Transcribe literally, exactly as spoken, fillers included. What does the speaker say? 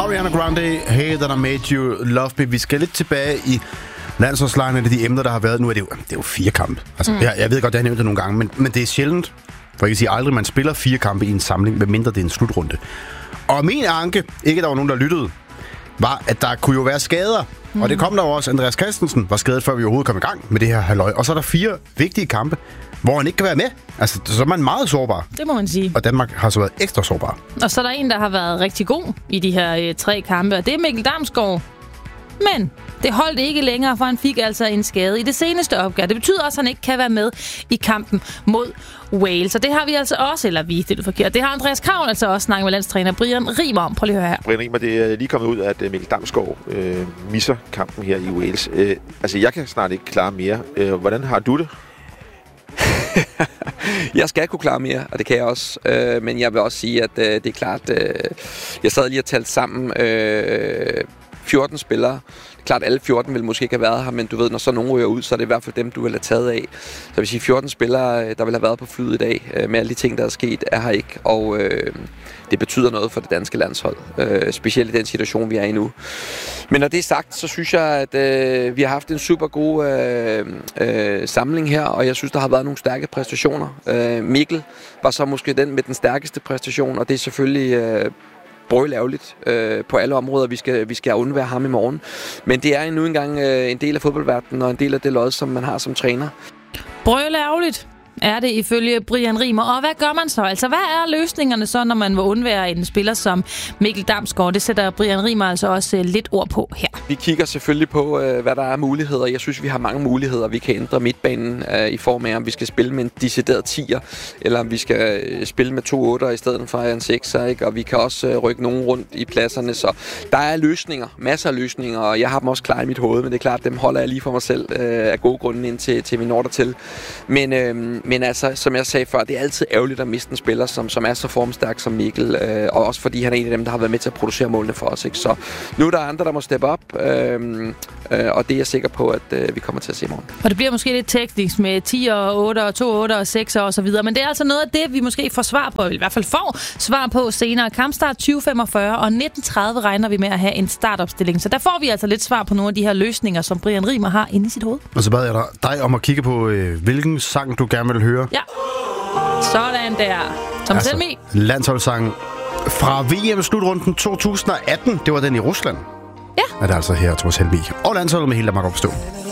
Ariana Grande, Hey That I Made You Love Me. Vi skal lidt tilbage i landsholdslejren af de emner, der har været. Nu er det jo, det er jo fire kampe. Altså, mm. jeg, jeg ved godt, det har nævnt det nogle gange, men, men det er sjældent, for jeg kan sige aldrig, man spiller fire kampe i en samling, medmindre det er en slutrunde. Og min anke, ikke der var nogen, der lyttede, var, at der kunne jo være skader. Mm. Og det kom der jo også. Andreas Christensen var skadet, før vi overhovedet kom i gang med det her halløj. Og så er der fire vigtige kampe, hvor han ikke kan være med. Altså, så er man meget sårbar. Det må man sige. Og Danmark har så været ekstra sårbar. Og så er der en, der har været rigtig god i de her øh, tre kampe, og det er Mikkel Damsgaard. Men det holdt ikke længere, for han fik altså en skade i det seneste opgør. Det betyder også, at han ikke kan være med i kampen mod Wales. Og det har vi altså også, eller vi, det er forkert. Det har Andreas Kravl altså også snakket med landstræner Brian Rimer om. Prøv lige at høre her. Brian Rimer, det er lige kommet ud, at Mikkel Damsgaard øh, misser kampen her i Wales. Øh, altså, jeg kan snart ikke klare mere. Øh, hvordan har du det? Jeg skal kunne klare mere, og det kan jeg også. Øh, men jeg vil også sige, at øh, det er klart... Øh, jeg sad lige og talt sammen... Øh, fjorten spillere. Klart, alle fjorten ville måske ikke have været her, men du ved, når så nogen ryger ud, så er det i hvert fald dem, du vil have taget af. Så jeg vil sige, fjorten spillere, der vil have været på flyet i dag, med alle de ting, der er sket, er her ikke. Og øh, det betyder noget for det danske landshold, øh, specielt i den situation, vi er i nu. Men når det er sagt, så synes jeg, at øh, vi har haft en super god øh, øh, samling her, og jeg synes, der har været nogle stærke præstationer. Øh, Mikkel var så måske den med den stærkeste præstation, og det er selvfølgelig... Øh, brølævligt øh, på alle områder. Vi skal, vi skal undvære ham i morgen. Men det er nu engang øh, en del af fodboldverdenen og en del af det lod, som man har som træner. Brølævligt er det ifølge Brian Rimer. Og hvad gør man så? Altså, hvad er løsningerne så, når man vil undvære en spiller som Mikkel Damsgaard? Det sætter Brian Rimer altså også lidt ord på her. Vi kigger selvfølgelig på, hvad der er muligheder. Jeg synes, vi har mange muligheder. Vi kan ændre midtbanen i form af, om vi skal spille med en decideret tier, eller om vi skal spille med to otter i stedet for en sekser, ikke? Og vi kan også rykke nogen rundt i pladserne. Så der er løsninger. Masser af løsninger, og jeg har dem også klar i mit hoved, men det er klart, dem holder jeg lige for mig selv af gode grunde ind til, til min order til. Men øh, Men altså, som jeg sagde før, det er altid ærgerligt at miste en spiller, som, som er så formstærk som Mikkel. Øh, og også fordi han er en af dem, der har været med til at producere målene for os. Ikke? Så nu er der andre, der må steppe op. Øh, øh, og det er jeg sikker på, at øh, vi kommer til at se i morgen. Og det bliver måske lidt teknisk med ti og otte og to otte og seks og så videre. Men det er altså noget af det, vi måske får svar på. Eller i hvert fald får svar på senere. Kampstart tyve femogfyrre og nitten tredive regner vi med at have en startopstilling. Så der får vi altså lidt svar på nogle af de her løsninger, som Brian Rimer har inde i sit hoved. Og så bad jeg dig om at kigge på, øh, hvilken sang du gerne vil høre. Ja, sådan der. Thomas altså, Helmig. Landsholdssangen fra V M-slutrunden to tusind og atten. Det var den i Rusland. Ja. Er det altså her, Thomas Helmig. Og landsholdet med hele Danmark opstå.